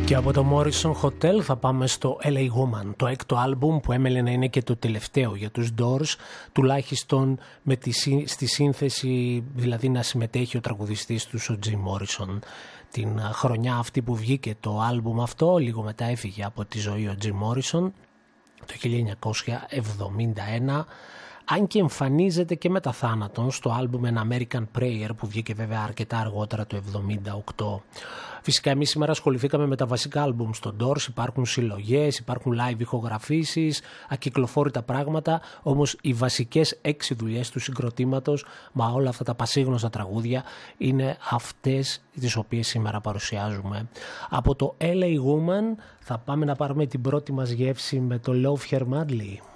Και από το Morrison Hotel θα πάμε στο LA Woman, το έκτο άλμπουμ που έμελε να είναι και το τελευταίο για τους Doors, τουλάχιστον στη σύνθεση, δηλαδή να συμμετέχει ο τραγουδιστής τους, ο Jim Morrison. Την χρονιά αυτή που βγήκε το άλμπουμ αυτό, λίγο μετά έφυγε από τη ζωή ο Jim Morrison, το 1971, αν και εμφανίζεται και μετά θάνατον στο άλμπουμ An American Prayer που βγήκε βέβαια αρκετά αργότερα το 1978. Φυσικά εμείς σήμερα ασχοληθήκαμε με τα βασικά άλμπουμ στο Doors, υπάρχουν συλλογές, υπάρχουν live ηχογραφήσεις, ακυκλοφόρητα πράγματα, όμως οι βασικές 6 δουλειές του συγκροτήματος, μα όλα αυτά τα πασίγνωστα τραγούδια, είναι αυτές τις οποίες σήμερα παρουσιάζουμε. Από το LA Woman θα πάμε να πάρουμε την πρώτη μας γεύση με το Love Her Madly.